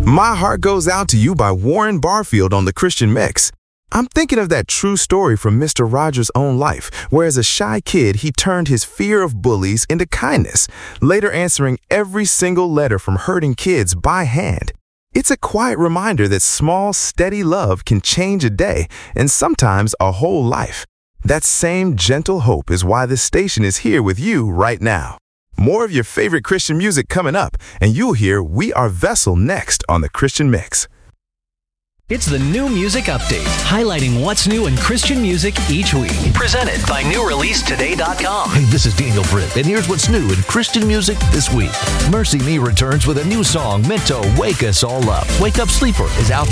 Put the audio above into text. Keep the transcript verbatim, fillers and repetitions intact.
My Heart Goes Out to You by Warren Barfield on the Christian Mix. I'm thinking of that true story from Mister Rogers' own life, where as a shy kid, he turned his fear of bullies into kindness, later answering every single letter from hurting kids by hand. It's a quiet reminder that small, steady love can change a day and sometimes a whole life. That same gentle hope is why this station is here with you right now. More of your favorite Christian music coming up, and you'll hear We Are Vessel next on the Christian Mix. It's the New Music Update, highlighting what's new in Christian music each week. Presented by new release today dot com. Hey, this is Daniel Britt, and here's what's new in Christian music this week. Mercy Me returns with a new song meant to wake us all up. Wake Up Sleeper is out